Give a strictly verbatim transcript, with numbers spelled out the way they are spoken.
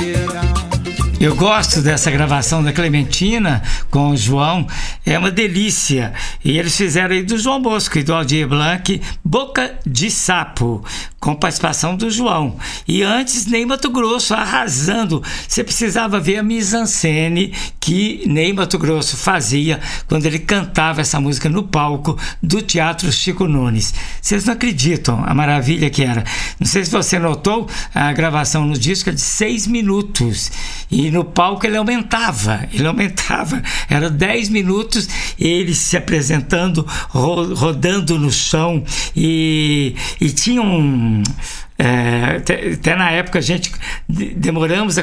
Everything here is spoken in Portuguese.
Eu gosto dessa gravação da Clementina com o João, é uma delícia. E eles fizeram aí do João Bosco e do Aldir Blanc, Boca de Sapo, com participação do João. E antes, Ney Matogrosso arrasando. Você precisava ver a mise-en-scène que Ney Matogrosso fazia quando ele cantava essa música no palco do Teatro Chico Nunes. Vocês não acreditam a maravilha que era. Não sei se você notou, a gravação no disco é de seis minutos. E no palco ele aumentava, ele aumentava. Era dez minutos, ele se apresentando, ro- rodando no chão. E, e tinha um... É, até, até na época a gente demoramos a